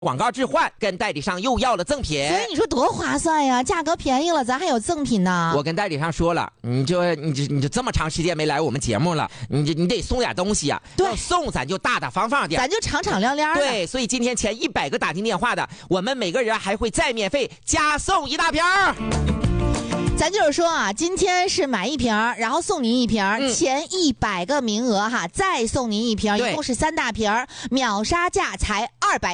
广告置换，跟代理商又要了赠品。 所以你说多划算呀，价格便宜了，咱还有赠品呢。 我跟代理商说了，你就这么长时间没来我们节目了，你得送点东西呀。 对， 要送咱就大大方方点， 咱就敞敞亮亮的。 对，所以今天前100个打进电话的，我们每个人还会再免费加送一大瓶。 咱就是说啊，今天是买一瓶，然后送您一瓶，前100个名额哈，再送您一瓶，一共是3大瓶，秒杀价才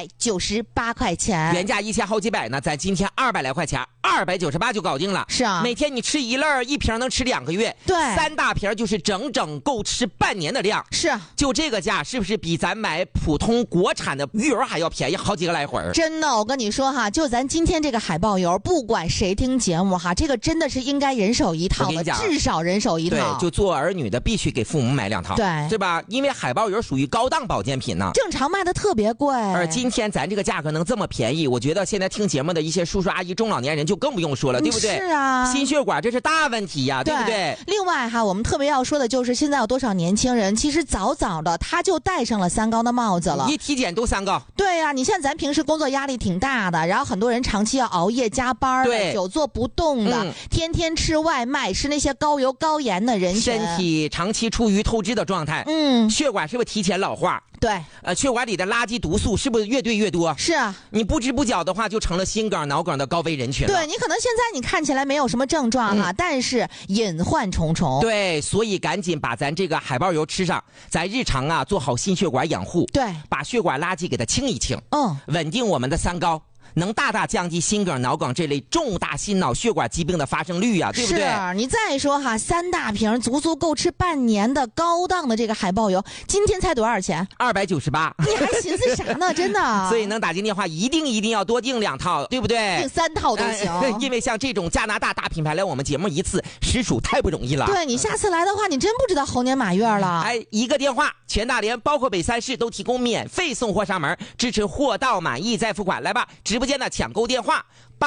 298块钱， 原价1000好几百呢，咱今天200来块钱，298就搞定了。 是啊， 每天你吃一粒儿，一瓶能吃2个月， 对 ，3大瓶就是整整够吃半年的量。 是， 就这个价，是不是比咱买普通国产的鱼油还要便宜好几个来回？ 真的，我跟你说哈，就咱今天这个海豹油，不管谁听节目哈，这个真的是应该人手一套的，至少人手一套。 对，就做儿女的必须给父母买2套， 对， 是吧？因为海豹油属于高档保健品呢， 正常卖的特别贵。 而今天咱这个价格能这么便宜，我觉得现在听节目的一些叔叔阿姨、中老年人就更不用说了，对不对？ 是啊， 心血管这是大问题呀，对不对？ 另外哈，我们特别要说的就是，现在有多少年轻人其实早早的他就戴上了3高的帽子了， 一体检都3高。 对呀，你像咱平时工作压力挺大的，然后很多人长期要熬夜加班的，久坐不动的，天天吃外卖，吃那些高油高盐的人群， 身体长期处于透支的状态，血管是不是提前老化？ 对， 血管里的垃圾毒素是不是越堆越多？ 是啊， 你不知不觉的话，就成了心梗、脑梗的高危人群了。 对，你可能现在你看起来没有什么症状哈，但是隐患重重。 对，所以赶紧把咱这个海豹油吃上，咱日常啊做好心血管养护， 对， 把血管垃圾给它清一清，稳定我们的3高。能大大降低心梗、脑梗这类重大心脑血管疾病的发生率啊，对不对？ 是，你再说哈，3大瓶足足够吃半年的高档的这个海豹油，今天才多少钱 ？298。 你还寻思啥呢？真的。 所以能打进电话，一定要多订2套，对不对？ 订3套都行。 因为像这种加拿大大品牌来我们节目一次，实属太不容易了。 对，你下次来的话，你真不知道猴年马月了。 哎，一个电话，全大连包括北3市都提供免费送货上门，支持货到满意再付款。来吧，直播间的抢购电话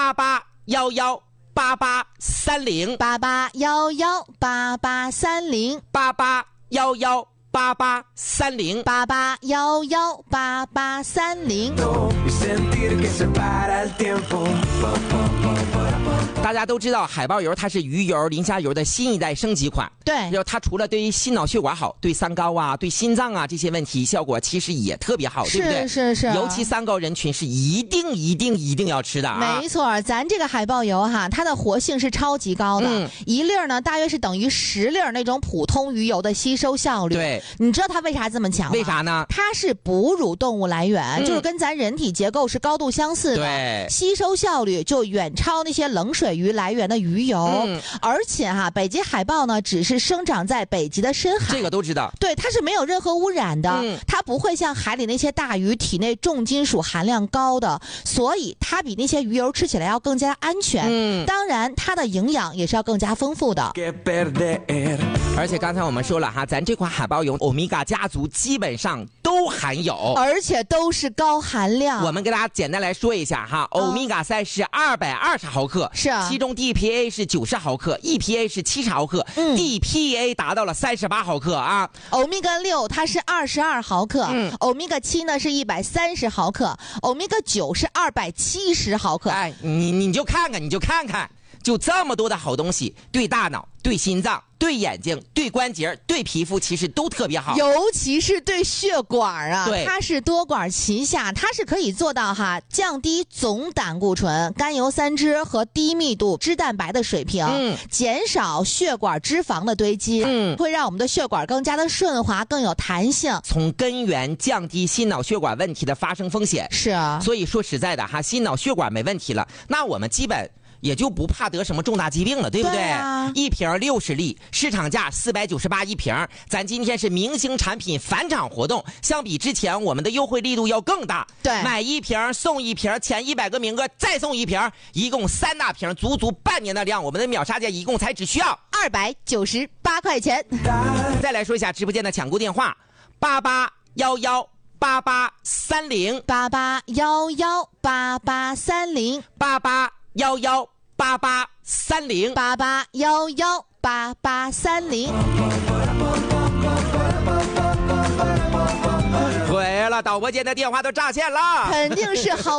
88118830 88118830 88118830 88118830。 大家都知道海豹油它是鱼油、磷虾油的新一代升级款。 对， 它除了对于心脑血管好，对3高啊、对心脏啊这些问题效果其实也特别好，对不对？ 是。 尤其3高人群是一定要吃的啊！ 没错，咱这个海豹油哈，它的活性是超级高的，一粒呢大约是等于10粒那种普通鱼油的吸收效率。 对， 你知道它为啥这么强吗？ 为啥呢？ 它是哺乳动物来源，就是跟咱人体结构是高度相似的， 对， 吸收效率就远超那些冷水鱼来源的鱼油。而且哈，北极海豹呢只是生长在北极的深海， 这个都知道。 对，它是没有任何污染的，它不会像海里那些大鱼体内重金属含量高的，所以它比那些鱼油吃起来要更加安全。当然它的营养也是要更加丰富的。 而且刚才我们说了哈，咱这款海豹油欧米伽家族基本上都含有， 而且都是高含量。 我们给大家简单来说一下哈，欧米伽3是220毫克， 是啊， 其中 DPA 是90毫克，EPA 是70毫克，DPA 达到了38毫克啊。 欧米伽6它是22毫克，欧米伽7呢是130毫克，欧米伽9是270毫克。 哎，你就看看，就这么多的好东西，对大脑、对心脏、对眼睛、对关节、对皮肤，其实都特别好。 尤其是对血管啊， 对， 它是多管齐下，它是可以做到降低总胆固醇、甘油三酯和低密度脂蛋白的水平，减少血管脂肪的堆积，会让我们的血管更加的顺滑，更有弹性， 从根源降低心脑血管问题的发生风险。 是啊， 所以说实在的哈，心脑血管没问题了，那我们基本也就不怕得什么重大疾病了，对不对？ 对啊， 一瓶60粒，市场价498一瓶，咱今天是明星产品返场活动，相比之前我们的优惠力度要更大。 对， 买一瓶送一瓶，前100个名额再送一瓶，一共3大瓶，足半年的量，我们的秒杀价一共才只需要 298块钱。 再来说一下直播间的抢购电话：88118830 88118830 88118830 88118830。 对了，导播间的电话都炸线了， 肯定是好。